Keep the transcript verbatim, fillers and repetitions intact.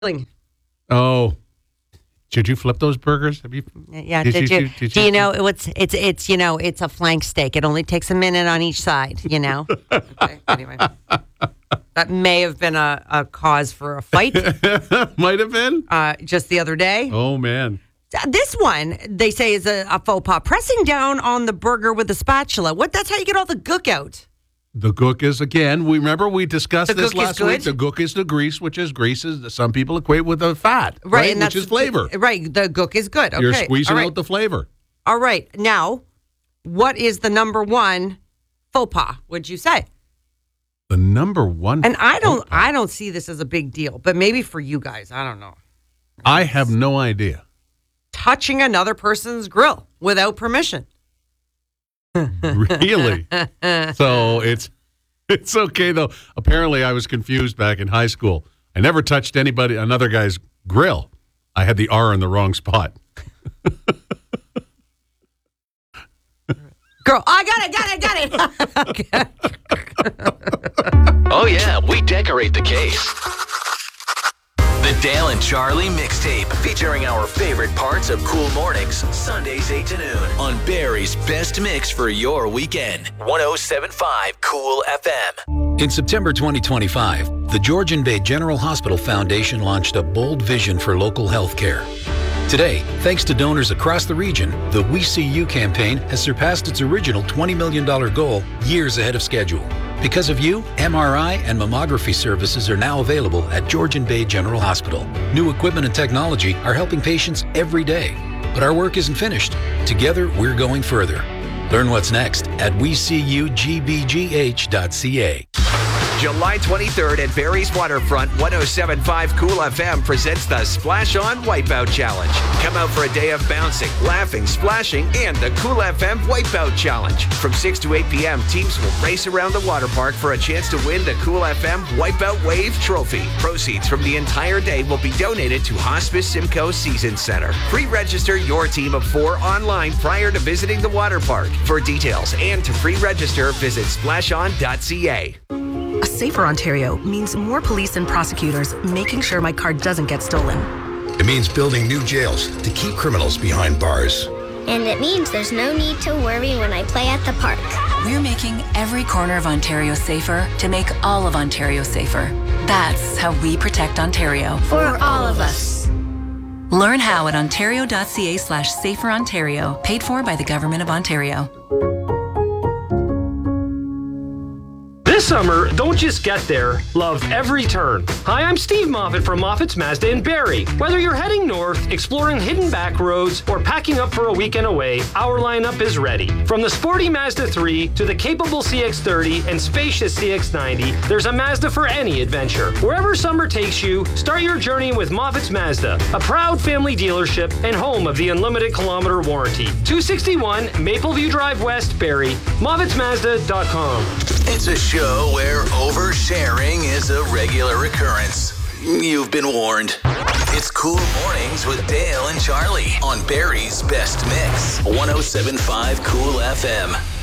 Oh. Did you flip those burgers? Have you? Yeah, did, did you? you did do you, you know it's it's it's you know it's a flank steak. It only takes a minute on each side. You know. Okay, anyway, that may have been a, a cause for a fight. Might have been. Uh, just the other day. Oh man. This one they say is a, a faux pas. Pressing down on the burger with a spatula. What? That's how you get all the gook out. The gook is, again, we remember we discussed the this last week. The gook is the grease, which is grease. Is, some people equate with the fat, right? right? And which is flavor. Right. The gook is good. Okay. You're squeezing right. out the flavor. All right. Now, what is the number one faux pas, would you say? The number one And I don't, pas. I don't see this as a big deal, but maybe for you guys, I don't know. I have no idea. Touching another person's grill without permission. Really? So it's it's okay though. Apparently, I was confused back in high school. I never touched anybody another guy's grill. I had the R in the wrong spot. Girl, I got it, got it, got it. Oh yeah, we decorate the case. The Dale and Charlie Mixtape, featuring our favorite parts of Cool Mornings, Sundays eight to noon, on Barrie's best mix for your weekend. one oh seven point five Cool F M. In September twenty twenty-five, the Georgian Bay General Hospital Foundation launched a bold vision for local health care. Today, thanks to donors across the region, the We See You campaign has surpassed its original twenty million dollars goal years ahead of schedule. Because of you, M R I and mammography services are now available at Georgian Bay General Hospital. New equipment and technology are helping patients every day. But our work isn't finished. Together, we're going further. Learn what's next at we see you g b g h dot c a. July twenty-third at Barrie's Waterfront, one oh seven point five Cool F M presents the Splash On Wipeout Challenge. Come out for a day of bouncing, laughing, splashing, and the Cool F M Wipeout Challenge. From six to eight p.m., teams will race around the water park for a chance to win the Cool F M Wipeout Wave Trophy. Proceeds from the entire day will be donated to Hospice Simcoe Season Center. Pre-register your team of four online prior to visiting the water park. For details and to pre-register, visit splash on dot c a. A safer Ontario means more police and prosecutors making sure my car doesn't get stolen. It means building new jails to keep criminals behind bars. And it means there's no need to worry when I play at the park. We're making every corner of Ontario safer to make all of Ontario safer. That's how we protect Ontario. For all of us. Learn how at ontario.ca slash safer Ontario. Paid for by the Government of Ontario. This summer, don't just get there, love every turn. Hi, I'm Steve Moffat from Moffat's Mazda in Barrie. Whether you're heading north, exploring hidden back roads, or packing up for a weekend away, our lineup is ready. From the sporty Mazda three to the capable C X thirty and spacious C X ninety, there's a Mazda for any adventure. Wherever summer takes you, start your journey with Moffat's Mazda, a proud family dealership and home of the unlimited kilometer warranty. two sixty-one Mapleview Drive West, Barrie, moffats mazda dot com. It's a show where oversharing is a regular occurrence. You've been warned. It's Cool Mornings with Dale and Charlie on Barrie's best mix. one oh seven point five Cool F M.